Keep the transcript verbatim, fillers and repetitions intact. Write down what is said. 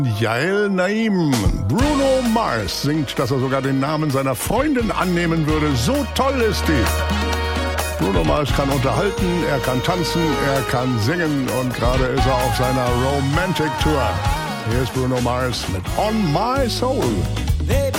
Yael Naim. Bruno Mars singt, dass er sogar den Namen seiner Freundin annehmen würde. So toll ist die. Bruno Mars kann unterhalten, er kann tanzen, er kann singen und gerade ist er auf seiner Romantic Tour. Hier ist Bruno Mars mit On My Soul. Baby,